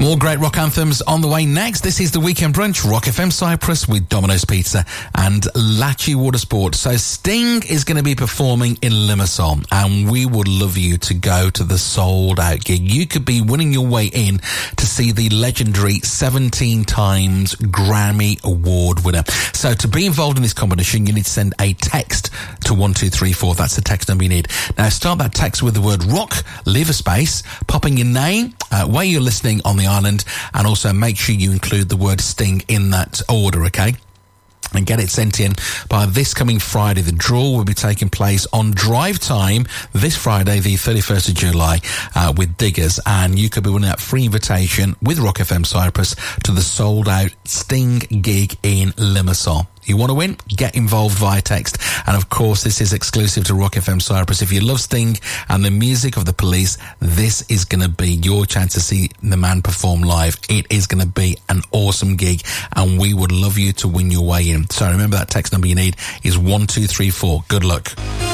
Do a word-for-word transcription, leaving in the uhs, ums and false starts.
More great rock anthems on the way next. This is the Weekend Brunch, Rock F M Cyprus with Domino's Pizza and Lachi Watersport. So Sting is going to be performing in Limassol, and we would love you to go to the sold out gig. You could be winning your way in to see the legendary seventeen times Grammy Award winner. So to be involved in this competition, you need to send a text to one two three four. That's the text number you need. Now start that text with the word rock, leave a space, pop in your name, uh, where you're listening on the island, and also make sure you include the word Sting in that order, okay? And get it sent in by this coming Friday. The draw will be taking place on drive time this Friday, the thirty-first of July, uh, with Diggers. And you could be winning that free invitation with Rock F M Cyprus to the sold out Sting gig in Limassol. You want to win? Get involved via text. And of course, this is exclusive to Rock F M Cyprus. If you love Sting and the music of the Police, this is going to be your chance to see the man perform live. It is going to be an awesome gig, and we would love you to win your way in. So remember, that text number you need is one two three four. Good luck.